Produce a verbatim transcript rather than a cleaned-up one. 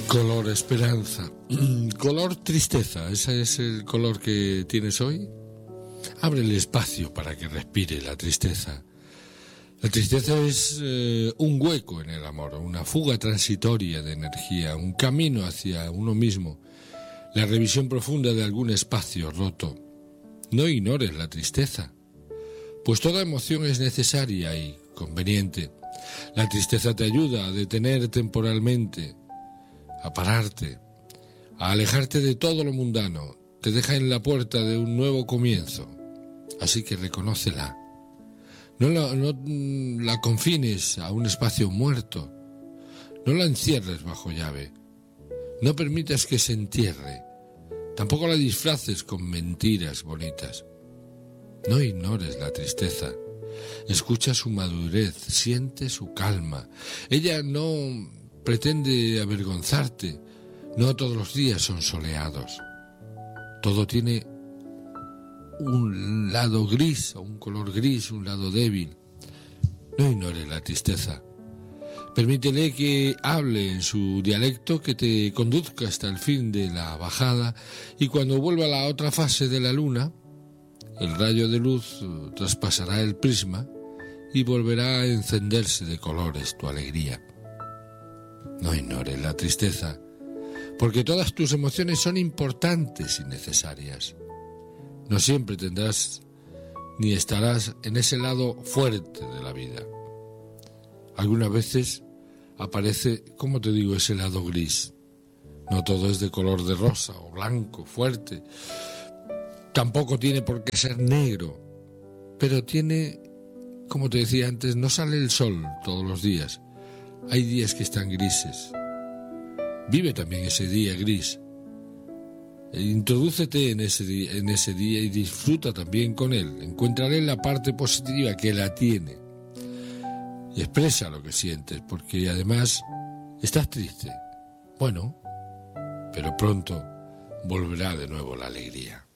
Color esperanza, color tristeza, ¿ese es el color que tienes hoy? Abre el espacio para que respire la tristeza. La tristeza es eh, un hueco en el amor, una fuga transitoria de energía, un camino hacia uno mismo, la revisión profunda de algún espacio roto. No ignores la tristeza, pues toda emoción es necesaria y conveniente. La tristeza te ayuda a detener temporalmente, a pararte, a alejarte de todo lo mundano, te deja en la puerta de un nuevo comienzo. Así que reconócela. No la, no la confines a un espacio muerto. No la encierres bajo llave. No permitas que se entierre. Tampoco la disfraces con mentiras bonitas. No ignores la tristeza. Escucha su madurez, siente su calma. Ella no pretende avergonzarte. No todos los días son soleados. Todo tiene un lado gris, o un color gris, un lado débil. No ignores la tristeza. Permítele que hable en su dialecto, que te conduzca hasta el fin de la bajada, y cuando vuelva a la otra fase de la luna, el rayo de luz traspasará el prisma y volverá a encenderse de colores tu alegría. No ignores la tristeza, porque todas tus emociones son importantes y necesarias. No siempre tendrás ni estarás en ese lado fuerte de la vida. Algunas veces aparece, como te digo, ese lado gris. No todo es de color de rosa o blanco, fuerte. Tampoco tiene por qué ser negro, pero tiene, como te decía antes, no sale el sol todos los días. Hay días que están grises. Vive también ese día gris. Introdúcete en ese día, en ese día y disfruta también con él. Encuéntrale la parte positiva que la tiene. Y expresa lo que sientes, porque además estás triste. Bueno, pero pronto volverá de nuevo la alegría.